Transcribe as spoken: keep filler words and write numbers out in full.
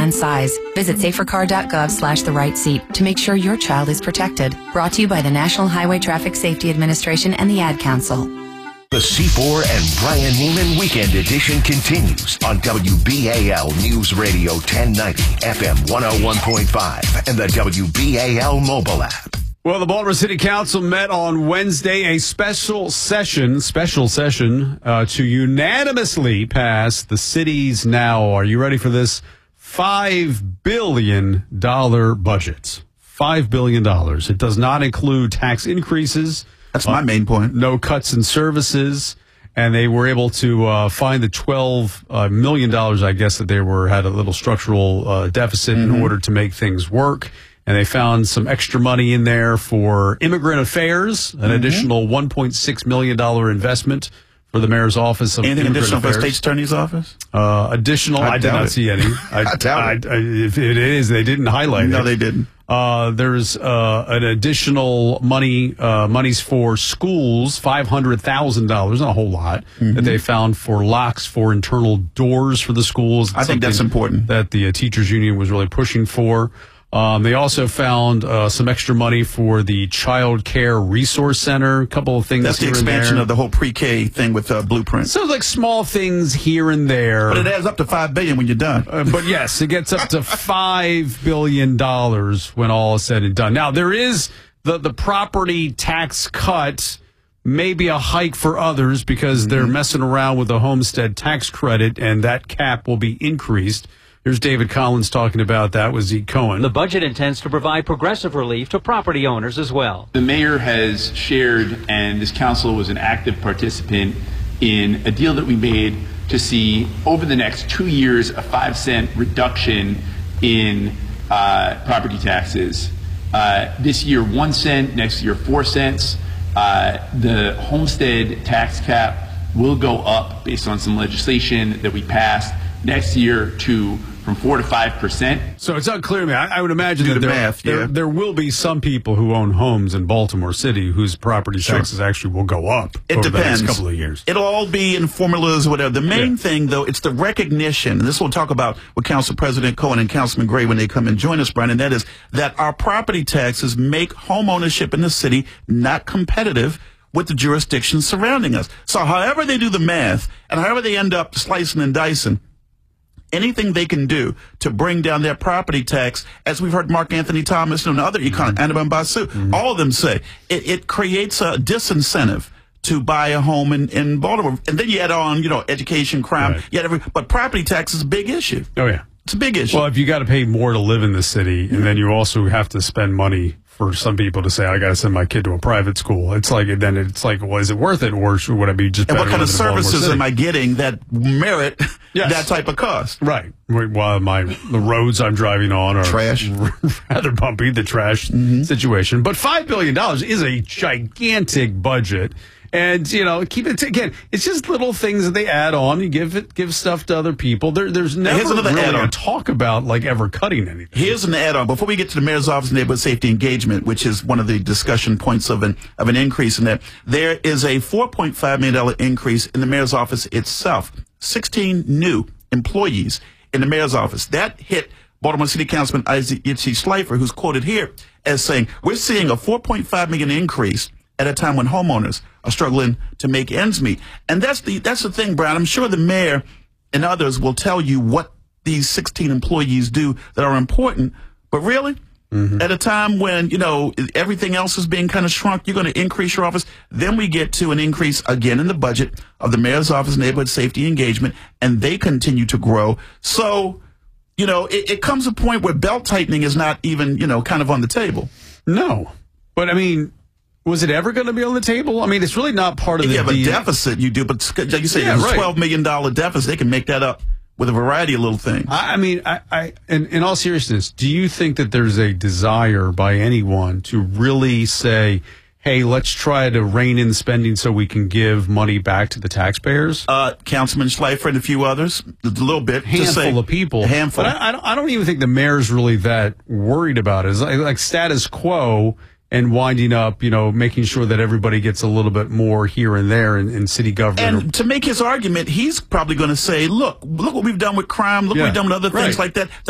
and size. Visit safercar.gov slash the right seat to make sure your child is protected. Brought to you by the National Highway Traffic Safety Administration and the Ad Council. The C four and Brian Neiman Weekend Edition continues on W B A L News Radio ten ninety, F M one oh one point five, and the W B A L mobile app. Well, the Baltimore City Council met on Wednesday, a special session, special session, uh, to unanimously pass the city's now, are you ready for this, five billion dollars budget. five billion dollars. It does not include tax increases. That's my main point. Uh, no cuts in services, and they were able to uh, find the twelve uh, million dollars, I guess, that they were had a little structural uh, deficit mm-hmm. in order to make things work. And they found some extra money in there for immigrant affairs, an mm-hmm. additional one point six million dollars investment for the mayor's office of Anything immigrant additional affairs. for the state's attorney's office? Uh, additional, I, I did not it. see any. I, I doubt it. I, I, if it is, they didn't highlight no, it. No, they didn't. Uh, there's uh, an additional money, uh, monies for schools, five hundred thousand dollars, not a whole lot, mm-hmm. that they found for locks for internal doors for the schools. I think that's important. That the uh, teachers union was really pushing for. Um, they also found uh, some extra money for the Child Care Resource Center, a couple of things. That's the here expansion and there. of the whole pre-K thing with uh, Blueprint. So it's like small things here and there. But it adds up to five billion dollars when you're done. Uh, but yes, it gets up to five billion dollars when all is said and done. Now, there is the, the property tax cut, maybe a hike for others because mm-hmm. they're messing around with the homestead tax credit, and that cap will be increased. Here's David Collins talking about that with Zeke Cohen. The budget intends to provide progressive relief to property owners as well. The mayor has shared, and this council was an active participant in a deal that we made to see over the next two years a five cent reduction in uh, property taxes. Uh, this year, one cent, next year, four cents. Uh, the homestead tax cap will go up based on some legislation that we passed next year to from four to five percent. So it's unclear to me. I, I would imagine Do that the there, math, there, yeah. there will be some people who own homes in Baltimore City whose property Sure. taxes actually will go up It over depends. the next couple of years. It'll all be in formulas or whatever. The main Yeah. thing, though, it's the recognition, and this we'll talk about with Council President Cohen and Councilman Gray when they come and join us, Brian, and that is that our property taxes make home ownership in the city not competitive with the jurisdictions surrounding us. So however they do the math, and however they end up slicing and dicing, anything they can do to bring down their property tax, as we've heard Mark Anthony Thomas and other economists, mm-hmm. Annabelle Basu, mm-hmm. all of them say, it, it creates a disincentive to buy a home in, in Baltimore. And then you add on, you know, education, crime, Right. you add every, but property tax is a big issue. Oh, yeah. It's a big issue. Well, if you got to pay more to live in the city, and then you also have to spend money for some people to say, I got to send my kid to a private school. It's like, then it's like, well, is it worth it, or should, would I be just and better what kind of living in Baltimore services City? am I getting that merit Yes. that type of cost? Right. While my the roads I'm driving on are Trash. rather bumpy, the trash Mm-hmm. situation. But five billion dollars is a gigantic budget. And, you know, keep it, again, it's just little things that they add on. You give it, give stuff to other people. There, there's never here's another really add-on. a talk about, like, ever cutting anything. Here's an add-on. Before we get to the Mayor's Office of Neighborhood Safety Engagement, which is one of the discussion points of an of an increase in that, there is a four point five million dollars increase in the Mayor's Office itself. sixteen new employees in the Mayor's Office. That hit Baltimore City Councilman Isaac Itchy Schleifer, who's quoted here as saying, we're seeing a four point five million dollars increase at a time when homeowners are struggling to make ends meet. And that's the that's the thing, Brian. I'm sure the mayor and others will tell you what these sixteen employees do that are important. But really, mm-hmm. at a time when, you know, everything else is being kind of shrunk, you're going to increase your office. Then we get to an increase again in the budget of the Mayor's Office of Neighborhood Safety Engagement, and they continue to grow. So, you know, it, it comes a point where belt tightening is not even, you know, kind of on the table. No. But, I mean, was it ever going to be on the table? I mean, it's really not part of If the you have a deal. deficit, you do, but like you say, Yeah, there's a right. twelve million dollars deficit. They can make that up with a variety of little things. I, I mean, I, I in, in all seriousness, do you think that there's a desire by anyone to really say, hey, let's try to rein in spending so we can give money back to the taxpayers? Uh, Councilman Schleifer and a few others, a little bit. Handful to say, of people. A handful. But I, I, don't, I don't even think the mayor's really that worried about it. It's like, like status quo and winding up, you know, making sure that everybody gets a little bit more here and there in, in city government. And to make his argument, he's probably going to say, look, look what we've done with crime. Look Yeah, what we've done with other things right. like that.